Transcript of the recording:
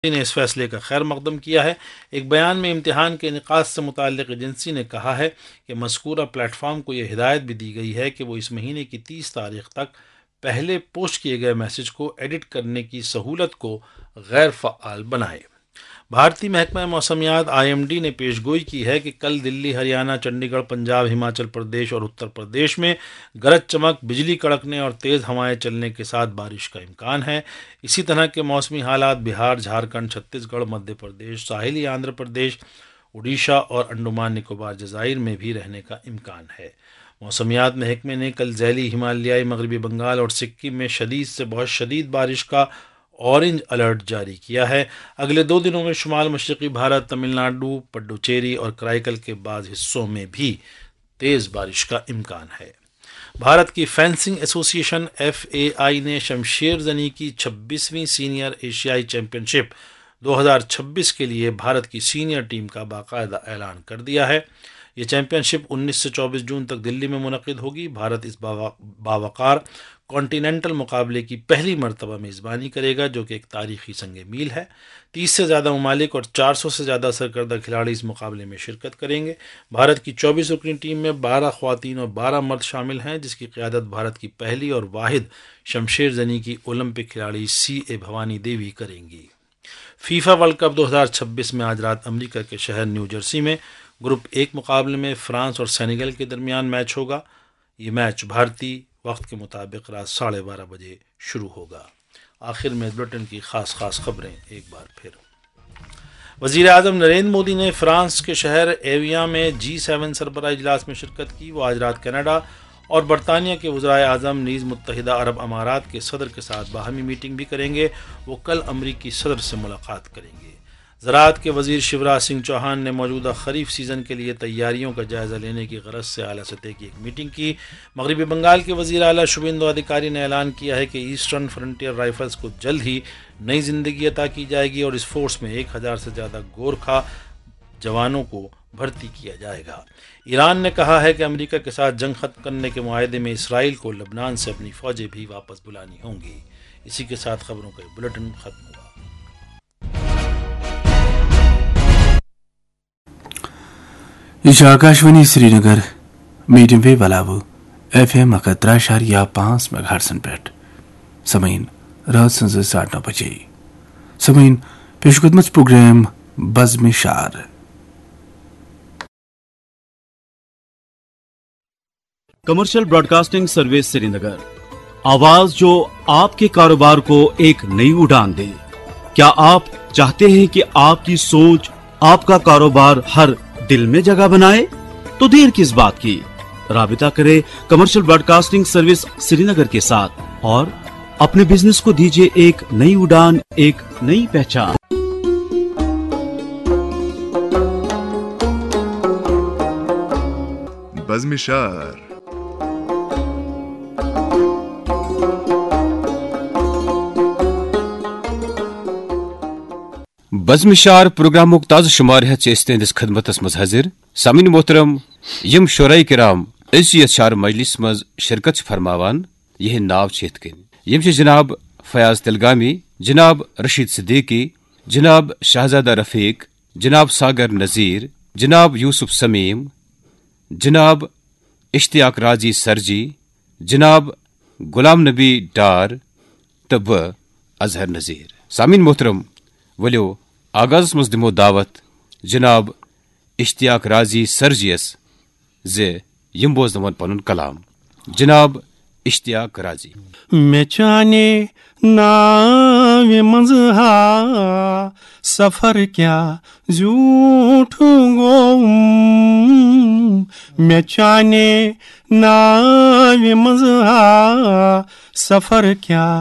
نے اس فیصلے کا خیر مقدم کیا ہے۔ ایک بیان میں امتحان کے انعقاد سے متعلق ایجنسی نے کہا ہے کہ مذکورہ پلیٹ فارم کو یہ ہدایت بھی دی گئی ہے کہ وہ اس مہینے کی 30 تاریخ تک پہلے پوسٹ کیے گئے میسج کو ایڈٹ کرنے کی سہولت کو غیر فعال بنائے۔ بھارتی محکمہ موسمیات IMD نے پیش گوئی کی ہے کہ کل دلی، ہریانہ، چنڈی گڑھ، پنجاب، ہماچل پردیش اور اتر پردیش میں گرج چمک، بجلی کڑکنے اور تیز ہوائیں چلنے کے ساتھ بارش کا امکان ہے۔ اسی طرح کے موسمی حالات بہار، جھارکھنڈ، چھتیس گڑھ، مدھیہ پردیش، ساحلی آندھرا پردیش، اڈیشہ اور انڈمان نکوبار جزائر میں بھی رہنے کا امکان ہے۔ موسمیات محکمے نے کل ذیلی ہمالیائی مغربی بنگال اور سکم میں شدید سے بہت شدید بارش کا اورنج الرٹ جاری کیا ہے۔ اگلے 2 دنوں میں شمال مشرقی بھارت، تمل ناڈو، پڈوچیری اور کرائیکل کے بعض حصوں میں بھی تیز بارش کا امکان ہے۔ بھارت کی فینسنگ ایسوسی ایشن FAI نے شمشیر زنی کی 26ویں سینئر ایشیائی چیمپئن شپ 2026 کے لیے بھارت کی سینئر ٹیم کا باقاعدہ اعلان کر دیا ہے۔ یہ چیمپئن شپ 19 سے 24 جون تک دلی میں منعقد ہوگی۔ بھارت اس باوقار کانٹیننٹل مقابلے کی پہلی مرتبہ میزبانی کرے گا، جو کہ ایک تاریخی سنگ میل ہے۔ 30 سے زیادہ ممالک اور 400 سے زیادہ سرکردہ کھلاڑی اس مقابلے میں شرکت کریں گے۔ بھارت کی 24 رکنی ٹیم میں 12 خواتین اور 12 مرد شامل ہیں، جس کی قیادت بھارت کی پہلی اور واحد شمشیر زنی کی اولمپک کھلاڑی CA بھوانی دیوی کریں گی۔ فیفا ورلڈ کپ 2026 میں آج رات امریکہ کے شہر نیو جرسی میں گروپ 1 مقابلے میں فرانس اور سینیگل کے درمیان میچ ہوگا۔ یہ میچ بھارتی وقت کے مطابق رات 12:30 بجے شروع ہوگا۔ آخر میں بلٹن کی خاص خبریں ایک بار پھر۔ وزیر اعظم نریندر مودی نے فرانس کے شہر ایویاں میں G7 سربراہ اجلاس میں شرکت کی۔ وہ آج رات کینیڈا اور برطانیہ کے وزرائے اعظم نیز متحدہ عرب امارات کے صدر کے ساتھ باہمی میٹنگ بھی کریں گے۔ وہ کل امریکی صدر سے ملاقات کریں گے۔ زراعت کے وزیر شیوراج سنگھ چوہان نے موجودہ خریف سیزن کے لیے تیاریوں کا جائزہ لینے کی غرض سے اعلیٰ سطح کی ایک میٹنگ کی۔ مغربی بنگال کے وزیر اعلیٰ شوبھیندو ادھیکاری نے اعلان کیا ہے کہ ایسٹرن فرنٹیئر رائفلز کو جلد ہی نئی زندگی عطا کی جائے گی اور اس فورس میں 1000 سے زیادہ گورکھا جوانوں کو بھرتی کیا جائے گا۔ ایران نے کہا ہے کہ امریکہ کے ساتھ جنگ ختم کرنے کے معاہدے میں اسرائیل کو لبنان سے اپنی فوجیں بھی واپس بلانی ہوں گی۔ اسی کے ساتھ خبروں کا بلیٹن ختم ہوا۔ یہ آکاشوانی سری نگر میڈیم ویو علاوہ FM 103.5 میگاہرٹزن پہ سمعین رات سن 9:30 بجے سمعین پیش خدمت پروگرام بزم شعر۔ کمرشل براڈ کاسٹنگ سروس سری نگر، آواز جو آپ کے کاروبار کو ایک نئی اڑان دے۔ کیا آپ چاہتے ہیں کہ آپ کی سوچ آپ کا کاروبار ہر دل میں جگہ بنائے؟ تو دیر کس بات کی، رابطہ کرے کمرشل براڈ کاسٹنگ سروس سری نگر کے ساتھ اور اپنے بزنس کو دیجیے ایک نئی اڑان، ایک نئی پہچان۔ بزم شعر۔ بزم شعر پروگرامک تازہ شمار ہیت تہندس خدمتس مز حاضر۔ سامعین محترم، یم شعراء کرام یتھ شعر مجلس مز شرکت فرماوان، یہ ناو یتھ کن یم جناب فیاض تلگامی، جناب رشید صدیقی، جناب شہزادہ رفیق، جناب ساگر نذیر، جناب یوسف سمیم، جناب اشتیاق راضی سرجی، جناب غلام نبی ڈار تو بہ اظہر نذیر۔ سامعین محترم، ولو آغاز مز دمو دعوت جناب اشتیاق راضی سرجیس یم بوزنون پنن کلام۔ جناب اشتیاق راضی۔ میں چانے ناو منز ہا سفر کیا زیوٹھ گو، میں چانے ناو منز ہا سفر کیا